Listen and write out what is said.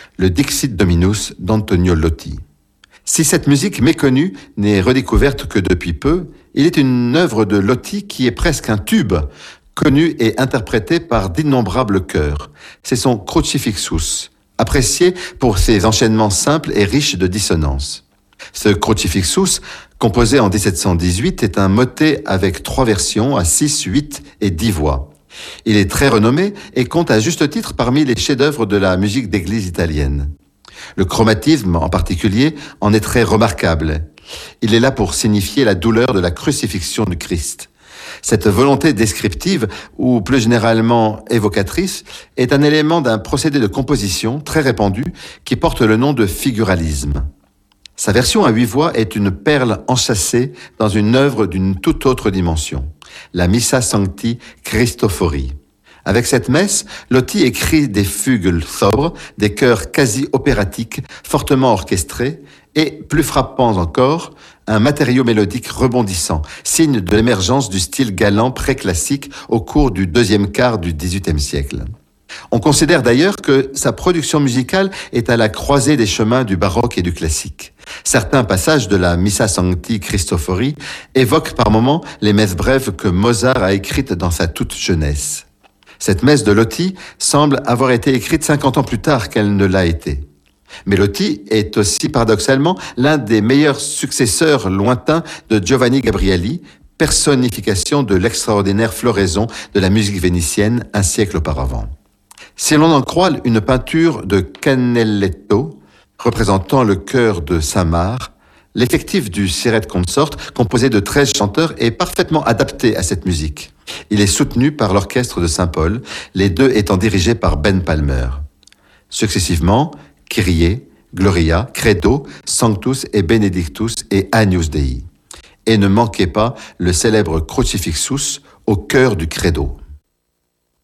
le Dixit Dominus d'Antonio Lotti. Si cette musique méconnue n'est redécouverte que depuis peu, il est une œuvre de Lotti qui est presque un tube, connu et interprété par d'innombrables chœurs. C'est son Crucifixus, apprécié pour ses enchaînements simples et riches de dissonances. Ce Crucifixus, composé en 1718, est un motet avec 3 versions à 6, 8 et 10 voix. Il est très renommé et compte à juste titre parmi les chefs-d'œuvre de la musique d'église italienne. Le chromatisme, en particulier, en est très remarquable. Il est là pour signifier la douleur de la crucifixion du Christ. Cette volonté descriptive, ou plus généralement évocatrice, est un élément d'un procédé de composition très répandu qui porte le nom de figuralisme. Sa version à 8 voix est une perle enchâssée dans une œuvre d'une toute autre dimension, la Missa Sancti Christophori. Avec cette messe, Lotti écrit des fugues sobres, des chœurs quasi opératiques, fortement orchestrés, et, plus frappants encore, un matériau mélodique rebondissant, signe de l'émergence du style galant préclassique au cours du deuxième quart du XVIIIe siècle. On considère d'ailleurs que sa production musicale est à la croisée des chemins du baroque et du classique. Certains passages de la Missa Sancti Christophori évoquent par moments les messes brèves que Mozart a écrites dans sa toute jeunesse. Cette messe de Lotti semble avoir été écrite 50 ans plus tard qu'elle ne l'a été. Mais Lotti est aussi paradoxalement l'un des meilleurs successeurs lointains de Giovanni Gabrieli, personnification de l'extraordinaire floraison de la musique vénitienne un siècle auparavant. Si l'on en croit une peinture de Canaletto représentant le chœur de Saint-Marc, l'effectif du Siret Consort, composé de 13 chanteurs, est parfaitement adapté à cette musique. Il est soutenu par l'orchestre de Saint-Paul, les deux étant dirigés par Ben Palmer. Successivement, Kyrie, Gloria, Credo, Sanctus et Benedictus et Agnus Dei. Et ne manquez pas le célèbre Crucifixus au cœur du Credo.